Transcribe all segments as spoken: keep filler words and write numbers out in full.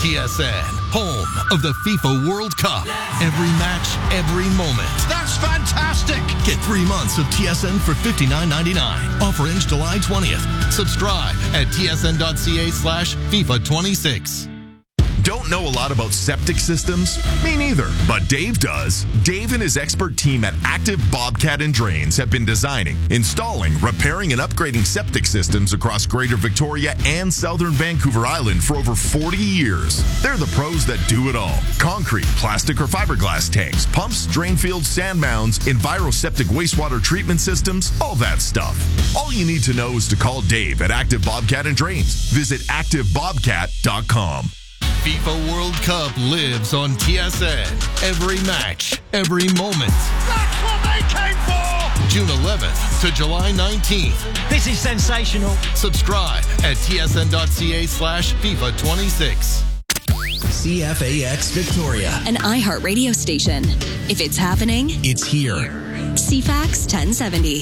T S N, home of the FIFA World Cup. Every match, every moment. That's fantastic! Get three months of T S N for fifty-nine ninety-nine. Offer ends July twentieth. Subscribe at tsn.ca slash FIFA 26. Don't know a lot about septic systems? Me neither, but Dave does. Dave and his expert team at Active Bobcat and Drains have been designing, installing, repairing, and upgrading septic systems across Greater Victoria and Southern Vancouver Island for over forty years. They're the pros that do it all. Concrete, plastic, or fiberglass tanks, pumps, drain fields, sand mounds, EnviroSeptic wastewater treatment systems, all that stuff. All you need to know is to call Dave at Active Bobcat and Drains. Visit active bobcat dot com. FIFA World Cup lives on T S N. Every match, every moment. That's what they came for! June eleventh to July nineteenth. This is sensational. Subscribe at tsn.ca slash FIFA 26. C F A X Victoria. An iHeartRadio station. If it's happening, it's here. C FAX ten seventy.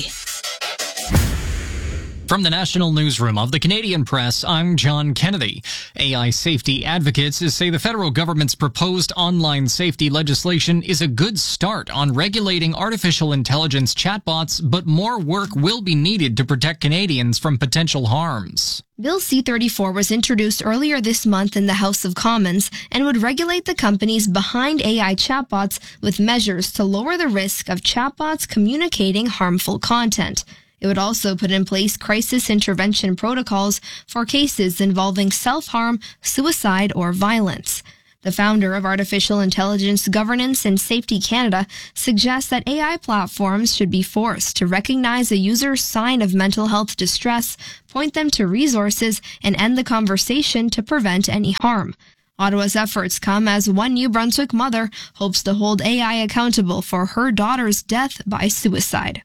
From the National Newsroom of the Canadian Press, I'm John Kennedy. A I safety advocates say the federal government's proposed online safety legislation is a good start on regulating artificial intelligence chatbots, but more work will be needed to protect Canadians from potential harms. Bill C thirty-four was introduced earlier this month in the House of Commons and would regulate the companies behind A I chatbots with measures to lower the risk of chatbots communicating harmful content. It would also put in place crisis intervention protocols for cases involving self-harm, suicide, or violence. The founder of Artificial Intelligence Governance and Safety Canada suggests that A I platforms should be forced to recognize a user's sign of mental health distress, point them to resources, and end the conversation to prevent any harm. Ottawa's efforts come as one New Brunswick mother hopes to hold A I accountable for her daughter's death by suicide.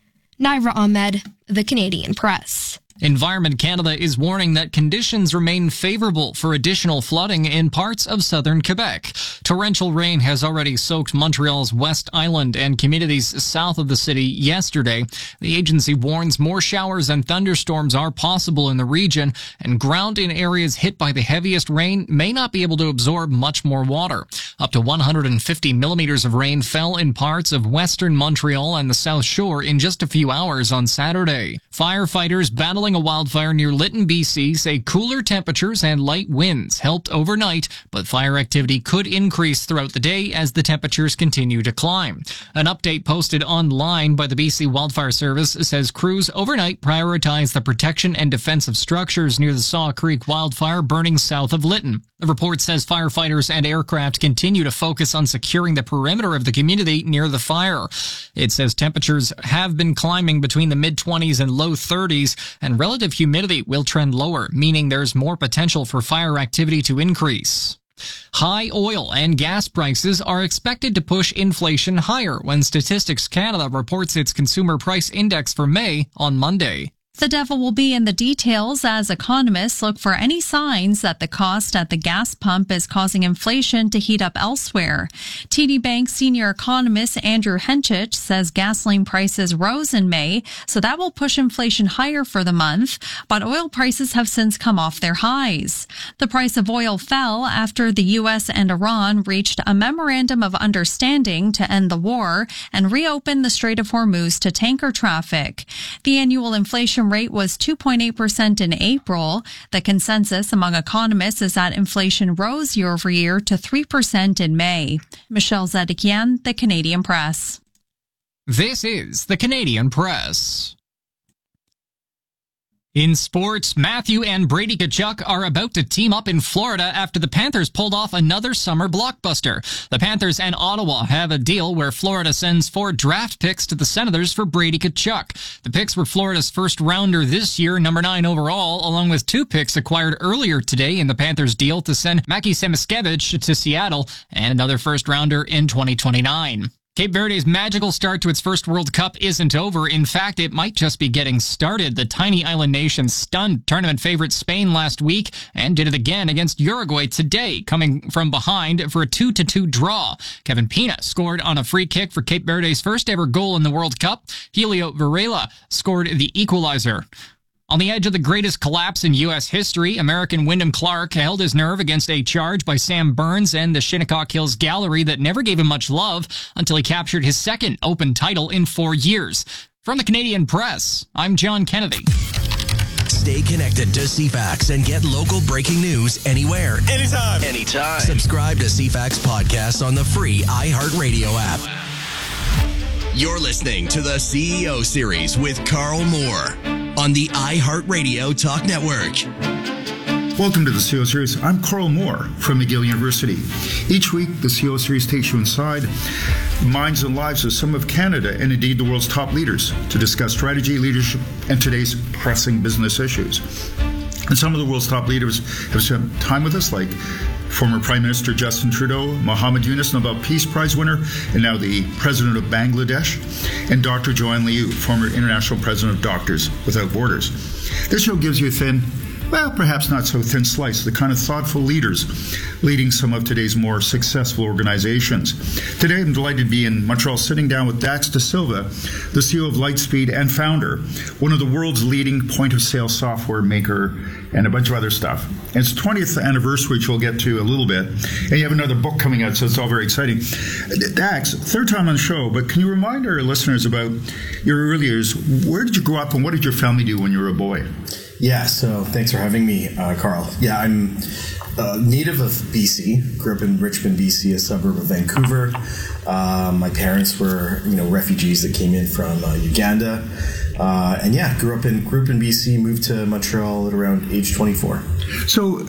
Naira Ahmed, The Canadian Press. Environment Canada is warning that conditions remain favorable for additional flooding in parts of southern Quebec. Torrential rain has already soaked Montreal's West Island and communities south of the city yesterday. The agency warns more showers and thunderstorms are possible in the region, and ground in areas hit by the heaviest rain may not be able to absorb much more water. Up to one hundred fifty millimeters of rain fell in parts of western Montreal and the South Shore in just a few hours on Saturday. Firefighters battling a wildfire near Lytton, B C say cooler temperatures and light winds helped overnight, but fire activity could increase throughout the day as the temperatures continue to climb. An update posted online by the B C Wildfire Service says crews overnight prioritized the protection and defense of structures near the Saw Creek wildfire burning south of Lytton. The report says firefighters and aircraft continue to focus on securing the perimeter of the community near the fire. It says temperatures have been climbing between the mid-twenties and low thirties, and relative humidity will trend lower, meaning there's more potential for fire activity to increase. High oil and gas prices are expected to push inflation higher when Statistics Canada reports its consumer price index for May on Monday. The devil will be in the details as economists look for any signs that the cost at the gas pump is causing inflation to heat up elsewhere. T D Bank senior economist Andrew Henchich says gasoline prices rose in May, so that will push inflation higher for the month, but oil prices have since come off their highs. The price of oil fell after the U S and Iran reached a memorandum of understanding to end the war and reopen the Strait of Hormuz to tanker traffic. The annual inflation rate was two point eight percent in April. The consensus among economists is that inflation rose year over year to three percent in May. Michelle Zedekian, The Canadian Press. This is The Canadian Press. In sports, Matthew and Brady Tkachuk are about to team up in Florida after the Panthers pulled off another summer blockbuster. The Panthers and Ottawa have a deal where Florida sends four draft picks to the Senators for Brady Tkachuk. The picks were Florida's first rounder this year, number nine overall, along with two picks acquired earlier today in the Panthers deal to send Mackie Samoskevich to Seattle and another first rounder in twenty twenty-nine. Cape Verde's magical start to its first World Cup isn't over. In fact, it might just be getting started. The tiny island nation stunned tournament favorite Spain last week and did it again against Uruguay today, coming from behind for a two to two draw. Kevin Pina scored on a free kick for Cape Verde's first ever goal in the World Cup. Helio Varela scored the equalizer. On the edge of the greatest collapse in U S history, American Wyndham Clark held his nerve against a charge by Sam Burns and the Shinnecock Hills Gallery that never gave him much love until he captured his second Open title in four years. From the Canadian Press, I'm John Kennedy. Stay connected to C FAX and get local breaking news anywhere. Anytime. Anytime. Subscribe to C FAX Podcasts on the free iHeartRadio app. You're listening to the C E O Series with Carl Moore on the iHeartRadio Talk Network. Welcome to the C E O Series. I'm Carl Moore from McGill University. Each week, the C E O Series takes you inside the minds and lives of some of Canada and indeed the world's top leaders to discuss strategy, leadership, and today's pressing business issues. And some of the world's top leaders have spent time with us, like former Prime Minister Justin Trudeau, Mohamed Yunus, Nobel Peace Prize winner, and now the President of Bangladesh, and Doctor Joanne Liu, former International President of Doctors Without Borders. This show gives you a thin, well, perhaps not so thin slice of the kind of thoughtful leaders leading some of today's more successful organizations. Today, I'm delighted to be in Montreal sitting down with Dax Da Silva, the C E O of Lightspeed and founder, one of the world's leading point-of-sale software maker, and a bunch of other stuff. And it's twentieth anniversary, which we'll get to a little bit. And you have another book coming out, so it's all very exciting. Dax, third time on the show, but can you remind our listeners about your early years? Where did you grow up and what did your family do when you were a boy? Yeah, so thanks for having me, uh, Carl. Yeah, I'm a native of B C, grew up in Richmond, B C, a suburb of Vancouver. Uh, my parents were, you know, refugees that came in from uh, Uganda. Uh, and yeah, grew up in grew up in B C, moved to Montreal at around age twenty-four. So,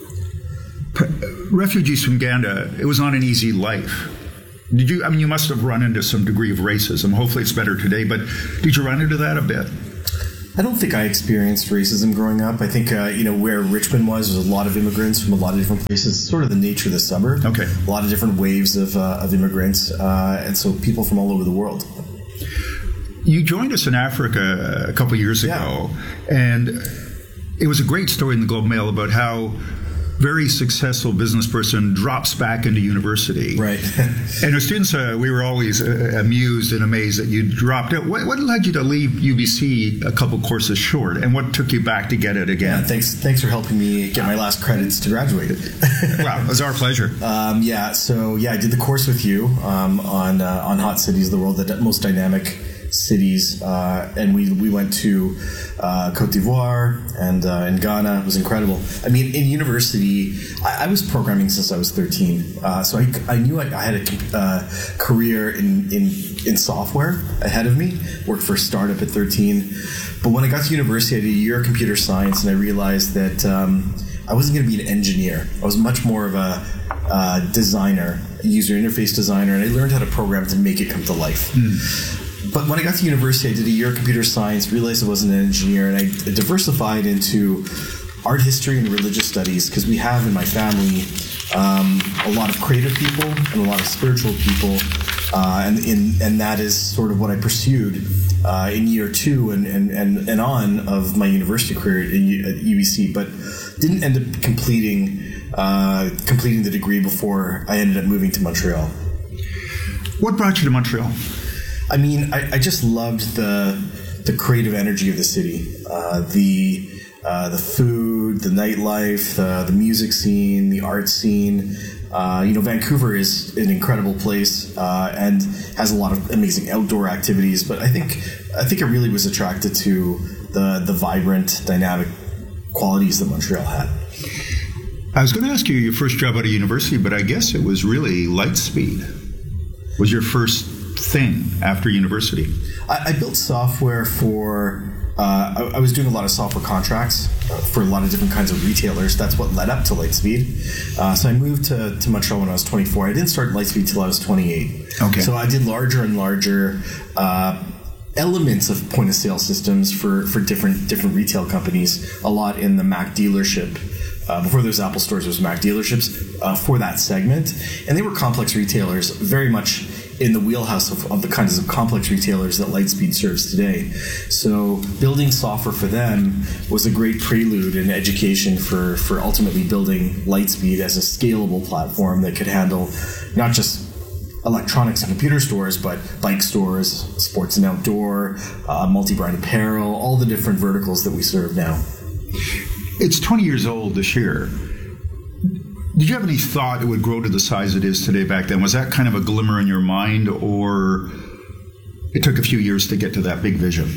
p- refugees from Uganda, it was not an easy life. Did you, I mean, you must have run into some degree of racism. Hopefully it's better today, but did you run into that a bit? I don't think I experienced racism growing up. I think, uh, you know, where Richmond was, there's a lot of immigrants from a lot of different places. It's sort of the nature of the suburb. Okay. A lot of different waves of, uh, of immigrants, uh, and so people from all over the world. You joined us in Africa a couple of years ago, yeah. And it was a great story in the Globe Mail about how very successful business person drops back into university. Right. And as students, uh, we were always uh, amused and amazed that you dropped out. What, what led you to leave U B C a couple courses short, and what took you back to get it again? Yeah, thanks Thanks for helping me get my last credits to graduate. Wow, it was our pleasure. Um, yeah, so yeah, I did the course with you um, on uh, on Hot Cities of the World, the most dynamic cities, uh, and we we went to uh, Cote d'Ivoire and uh, in Ghana. It was incredible. I mean, in university, I, I was programming since I was thirteen, uh, so I, I knew I, I had a uh, career in, in in software ahead of me. Worked for a startup at thirteen, but when I got to university, I did a year of computer science, and I realized that um, I wasn't going to be an engineer. I was much more of a uh, designer, a user interface designer, and I learned how to program to make it come to life. Mm. But when I got to university, I did a year of computer science, realized I wasn't an engineer, and I diversified into art history and religious studies, because we have in my family um, a lot of creative people and a lot of spiritual people, uh, and in, and that is sort of what I pursued uh, in year two and, and, and, and on of my university career at U B C, but didn't end up completing uh, completing the degree before I ended up moving to Montreal. What brought you to Montreal? I mean, I, I just loved the the creative energy of the city, uh, the uh, the food, the nightlife, uh, the music scene, the art scene. Uh, you know, Vancouver is an incredible place uh, and has a lot of amazing outdoor activities. But I think I think I really was attracted to the the vibrant, dynamic qualities that Montreal had. I was going to ask you your first job out of university, but I guess it was really Lightspeed. Was your first thing after university? I, I built software for, uh, I, I was doing a lot of software contracts uh, for a lot of different kinds of retailers. That's what led up to Lightspeed. Uh, so I moved to, to Montreal when I was twenty-four. I didn't start Lightspeed till I was twenty-eight. Okay. So I did larger and larger uh, elements of point of sale systems for, for different different retail companies, a lot in the Mac dealership. Uh, before there was Apple stores, there was Mac dealerships uh, for that segment. And they were complex retailers, very much in the wheelhouse of, of the kinds of complex retailers that Lightspeed serves today. So building software for them was a great prelude and education for, for ultimately building Lightspeed as a scalable platform that could handle not just electronics and computer stores, but bike stores, sports and outdoor, uh, multi-brand apparel, all the different verticals that we serve now. It's twenty years old this year. Did you have any thought it would grow to the size it is today back then? Was that kind of a glimmer in your mind, or it took a few years to get to that big vision?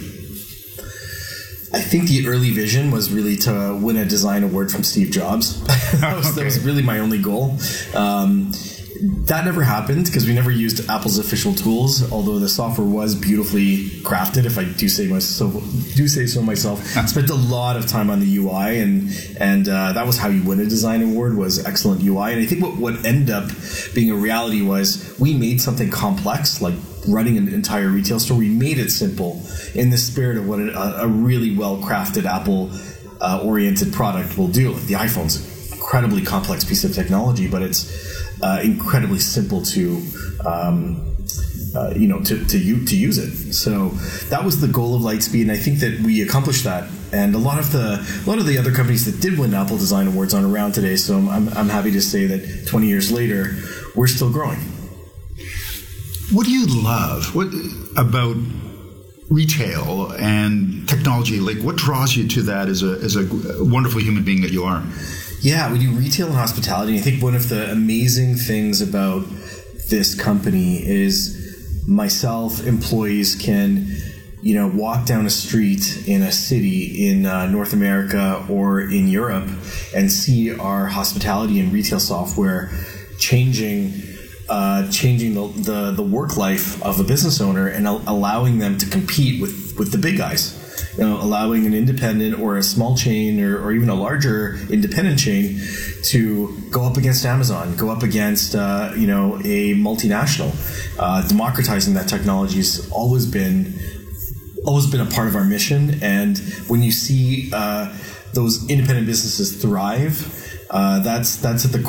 I think the early vision was really to win a design award from Steve Jobs. that, was, okay. that was really my only goal. Um, that never happened because we never used Apple's official tools, although the software was beautifully crafted, if I do say, myself, do say so myself. I spent a lot of time on the U I, and and uh, that was how you win a design award, was excellent U I. And I think what, what ended up being a reality was we made something complex, like running an entire retail store. We made it simple in the spirit of what a, a really well-crafted Apple uh, oriented product will do. Like the iPhone's an incredibly complex piece of technology, but it's uh, incredibly simple to um, uh, you know to to, u- to use it. So that was the goal of Lightspeed, and I think that we accomplished that. And a lot of the a lot of the other companies that did win Apple Design Awards aren't around today. So I'm I'm happy to say that twenty years later, we're still growing. What do you love what about retail and technology? Like, what draws you to that as a as a wonderful human being that you are? Yeah, we do retail and hospitality. I think one of the amazing things about this company is myself, employees can, you know, walk down a street in a city in uh, North America or in Europe and see our hospitality and retail software changing Uh, changing the, the, the work life of a business owner and al- allowing them to compete with, with the big guys. You know, allowing an independent or a small chain or, or even a larger independent chain to go up against Amazon, go up against uh, you know a multinational. Uh, democratizing that technology has always been always been a part of our mission. And when you see uh, those independent businesses thrive, uh, that's that's at the core